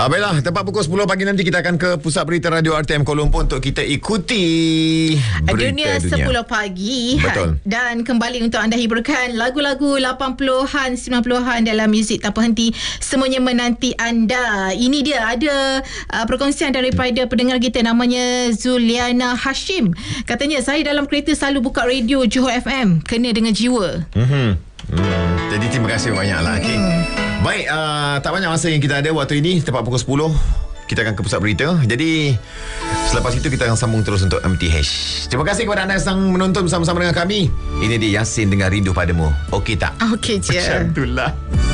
Baiklah, tepat pukul 10 pagi nanti kita akan ke Pusat Berita Radio RTM Kuala Lumpur untuk kita ikuti berita dunia 10 pagi. Betul. Dan kembali untuk anda hiburkan lagu-lagu 80-an, 90-an dalam muzik tak berhenti, semuanya menanti anda. Ini dia ada perkongsian daripada pendengar kita, namanya Zuliana Hashim. Katanya, saya dalam kereta selalu buka radio Johor FM, kena dengan jiwa. Jadi terima kasih banyaklah. Okay. Baik, tak banyak masa yang kita ada waktu ini. Tepat pukul 10 kita akan ke pusat berita. Jadi selepas itu kita akan sambung terus untuk MTH. Terima kasih kepada anda yang sedang menonton bersama-sama dengan kami. Ini dia Yasin dengan Rindu Padamu. Okey tak? Okey je. Macam itulah.